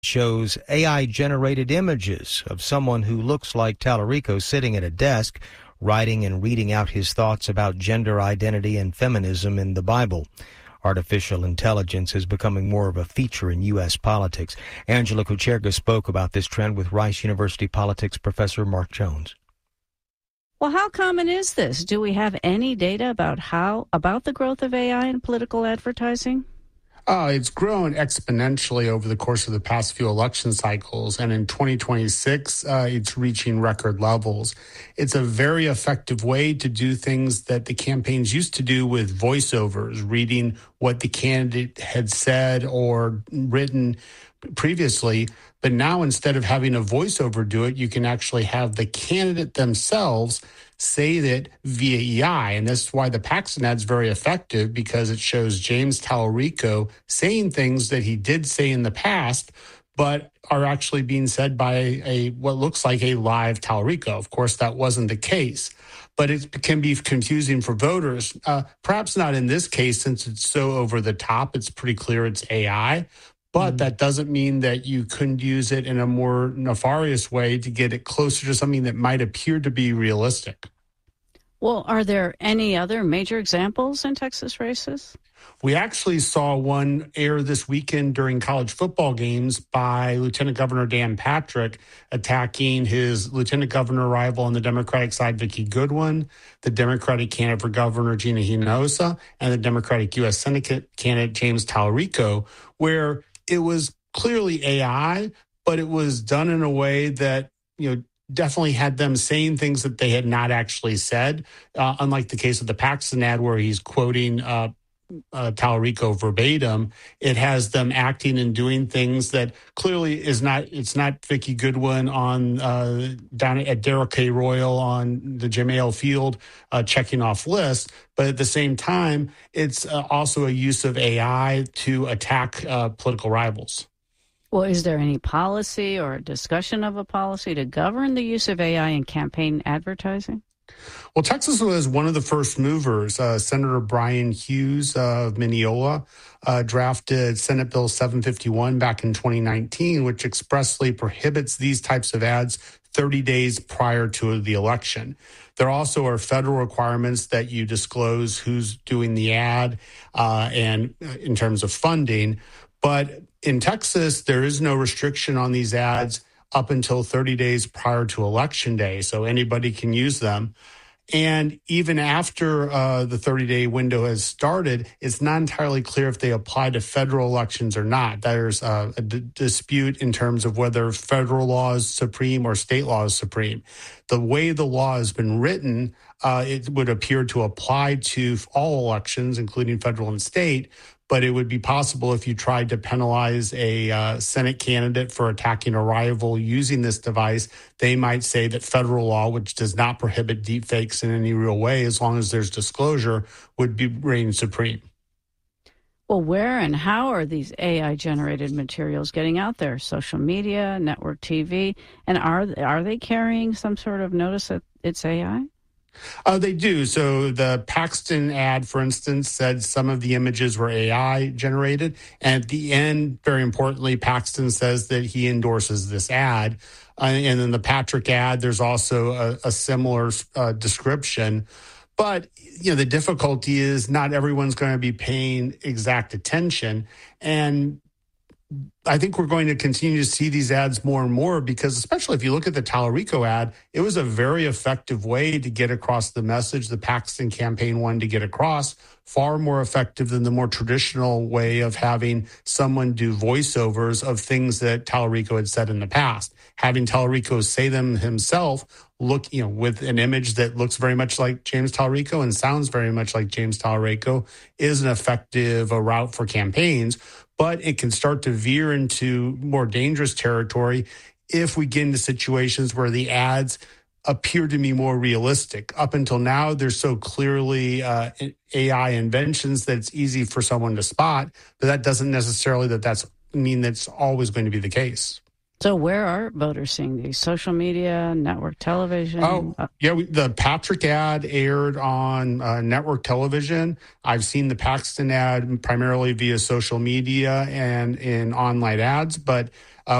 shows AI-generated images of someone who looks like Tallarico sitting at a desk, writing and reading out his thoughts about gender identity and feminism in the Bible. Artificial intelligence is becoming more of a feature in U.S. politics. Angela Kucherga spoke about this trend with Rice University politics professor Mark Jones. Well, how common is this? Do we have any data about the growth of AI in political advertising? It's grown exponentially over the course of the past few election cycles, and in 2026, it's reaching record levels. It's a very effective way to do things that the campaigns used to do with voiceovers, reading what the candidate had said or written previously. But now, instead of having a voiceover do it, you can actually have the candidate themselves say that via EI. And that's why the Paxton ad is very effective, because it shows James Tallarico saying things that he did say in the past, but are actually being said by what looks like a live Tallarico. Of course, that wasn't the case, but it can be confusing for voters. Perhaps not in this case, since it's so over the top. It's pretty clear it's AI. But that doesn't mean that you couldn't use it in a more nefarious way to get it closer to something that might appear to be realistic. Well, are there any other major examples in Texas races? We actually saw one air this weekend during college football games by Lieutenant Governor Dan Patrick attacking his lieutenant governor rival on the Democratic side, Vicki Goodwin, the Democratic candidate for governor, Gina Hinojosa, and the Democratic U.S. Senate candidate, James Tallarico, where it was clearly AI, but it was done in a way that, definitely had them saying things that they had not actually said, unlike the case of the Paxton ad where he's quoting Tallarico verbatim. It has them acting and doing things that clearly it's not Vicki Goodwin on down at Darrell K. Royal on the Jim Ale Field checking off lists, but at the same time, it's also a use of AI to attack political rivals. Well, is there any policy or a discussion of a policy to govern the use of AI in campaign advertising? Well, Texas was one of the first movers. Senator Brian Hughes of Mineola drafted Senate Bill 751 back in 2019, which expressly prohibits these types of ads 30 days prior to the election. There also are federal requirements that you disclose who's doing the ad and in terms of funding. But in Texas, there is no restriction on these ads up until 30 days prior to Election Day, so anybody can use them. And even after the 30-day window has started, it's not entirely clear if they apply to federal elections or not. There's a dispute in terms of whether federal law is supreme or state law is supreme. The way the law has been written, it would appear to apply to all elections, including federal and state, but it would be possible if you tried to penalize a Senate candidate for attacking a rival using this device, they might say that federal law, which does not prohibit deepfakes in any real way, as long as there's disclosure, would be reign supreme. Well, where and how are these AI-generated materials getting out there? Social media, network TV, and are they carrying some sort of notice that it's AI? They do. So the Paxton ad, for instance, said some of the images were AI generated. And at the end, very importantly, Paxton says that he endorses this ad. And then the Patrick ad, there's also a similar description. But, the difficulty is not everyone's going to be paying exact attention. And I think we're going to continue to see these ads more and more because, especially if you look at the Tallarico ad, it was a very effective way to get across the message the Paxton campaign wanted to get across, far more effective than the more traditional way of having someone do voiceovers of things that Tallarico had said in the past. Having Tallarico say them himself, with an image that looks very much like James Tallarico and sounds very much like James Tallarico is an effective route for campaigns. But it can start to veer into more dangerous territory if we get into situations where the ads appear to be more realistic. Up until now, they're so clearly AI inventions that it's easy for someone to spot, but that doesn't necessarily mean that's always going to be the case. So where are voters seeing these? Social media, network television? The Patrick ad aired on network television. I've seen the Paxton ad primarily via social media and in online ads, but